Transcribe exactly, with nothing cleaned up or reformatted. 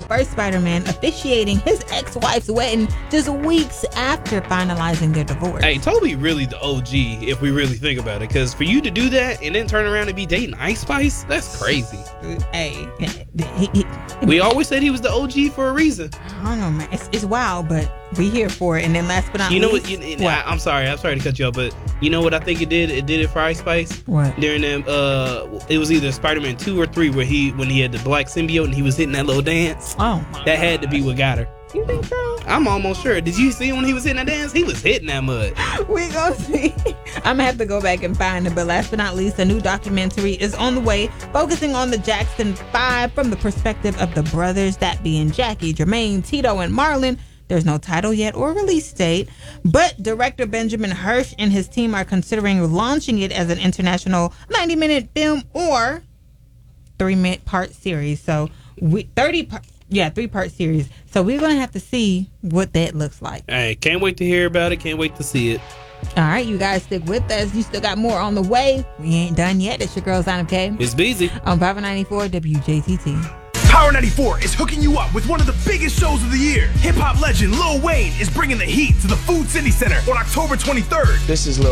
first Spider-Man officiating his ex-wife's wedding just weeks after finalizing their divorce. Hey, Toby really the O G if we really think about it, because for you to do that and then turn around and be dating Ice Spice, that's crazy. Hey, he, he, we always said he was the O G for a reason. I don't know, man. It's, it's wild, but we here for it. And then last but not you know least, what? You, what? I, I'm sorry, I'm sorry to cut you off, but you know what I think it did? It did it for Ice Spice. What? During them, uh, it was either Spider-Man two or three where he when he had the black symbiote and he was hitting that little dance. Oh, my that God. had to be what got her. You think so? I'm almost sure. Did you see when he was hitting that dance? He was hitting that mud. We gonna see. I'm gonna have to go back and find it. But last but not least, a new documentary is on the way, focusing on the Jackson Five from the perspective of the brothers, that being Jackie, Jermaine, Tito, and Marlon. There's no title yet or release date, but director Benjamin Hirsch and his team are considering launching it as an international ninety minute film or three minute part series. So we thirty part. Yeah, three-part series. So we're going to have to see what that looks like. Hey, can't wait to hear about it. Can't wait to see it. All right, you guys stick with us. You still got more on the way. We ain't done yet. It's your girl, Zana K. It's busy. On Power ninety-four W J T T. Power ninety-four is hooking you up with one of the biggest shows of the year. Hip-hop legend Lil Wayne is bringing the heat to the Food City Center on October twenty-third. This is Lil